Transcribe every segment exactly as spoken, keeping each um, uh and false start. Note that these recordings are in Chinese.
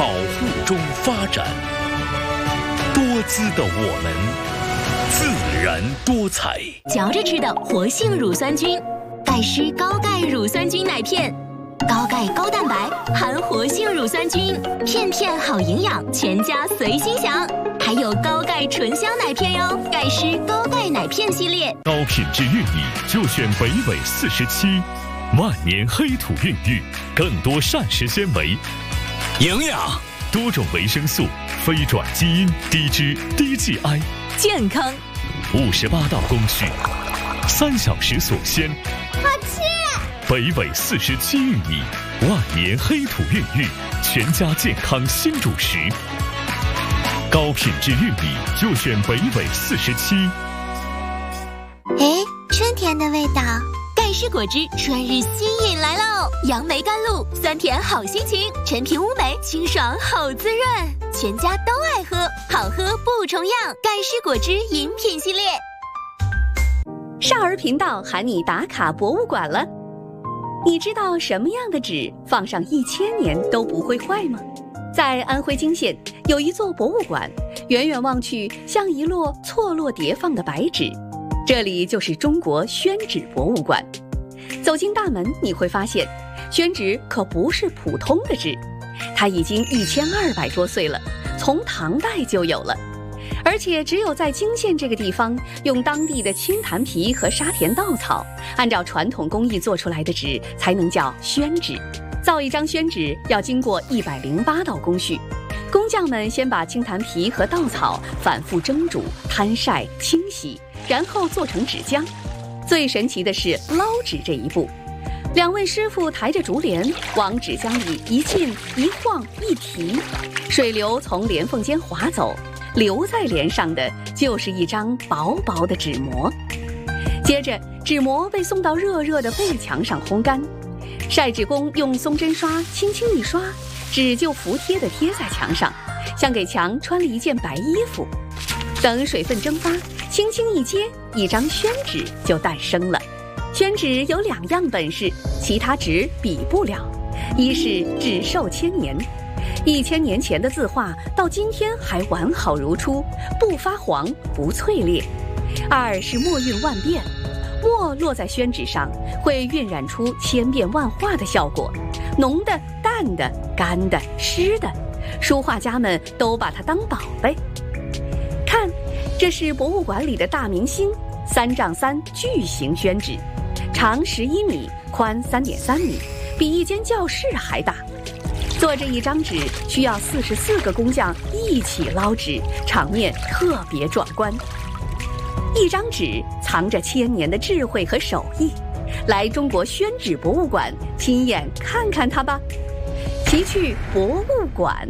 保护中发展。多姿的我们，自然多彩。 嚼着吃的活性乳酸菌，盖施高钙乳酸菌奶片，高钙高蛋白，含活性乳酸菌，片片好营养，全家随心享。还有高钙醇香奶片哟，盖施高钙奶片系列。 高品质玉米就选北纬四十七，万年黑土孕育，更多膳食纤维、 营养、 多种维生素、非转基因、低脂、低 G I， 健康。 五十八道工序，三小时锁鲜。 好吃！ 北纬四十七玉米，万年黑土孕育，全家健康新主食。高品质玉米就选北纬四十七。 哎，春天的味道。 盖施果汁春日吸引来喽！杨梅甘露，酸甜好心情，陈皮乌梅清爽好滋润，全家都爱喝，好喝不重样。盖施果汁饮品系列。 少儿频道喊你打卡博物馆了。你知道什么样的纸放上一千年都不会坏吗？在安徽泾县有一座博物馆，远远望去像一摞错落叠放的白纸。这里就是中国宣纸博物馆。走进大门，你会发现，宣纸可不是普通的纸，它已经一千二百多岁了，从唐代就有了。而且只有在泾县这个地方，用当地的青檀皮和沙田稻草，按照传统工艺做出来的纸，才能叫宣纸。造一张宣纸要经过一百零八道工序。工匠们先把青檀皮和稻草反复蒸煮、摊晒、清洗，然后做成纸浆。最神奇的是捞纸这一步，两位师傅抬着竹帘往纸浆里一浸一晃一提，水流从帘缝间滑走，留在帘上的就是一张薄薄的纸膜。接着纸膜被送到热热的背墙上烘干，晒纸工用松针刷轻轻一刷，纸就服帖地贴在墙上，像给墙穿了一件白衣服。等水分蒸发，轻轻一接，一张宣纸就诞生了。宣纸有两样本事，其他纸比不了。一是纸寿千年，一千年前的字画到今天还完好如初，不发黄不脆裂。二是墨韵万变，墨落在宣纸上会晕染出千变万化的效果，浓的、淡的、干的、湿的，书画家们都把它当宝贝。看，这是博物馆里的大明星三丈三巨型宣纸，长十一米，宽三点三米，比一间教室还大。做这一张纸需要四十四个工匠一起捞纸，场面特别壮观。一张纸藏着千年的智慧和手艺，来中国宣纸博物馆亲眼看看它吧。奇趣博物馆。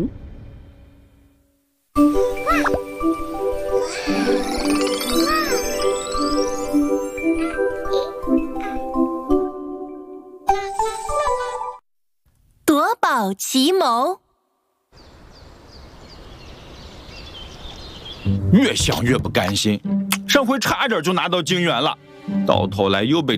夺宝奇谋。 越想越不甘心，上回差点就拿到金元了，到头来又被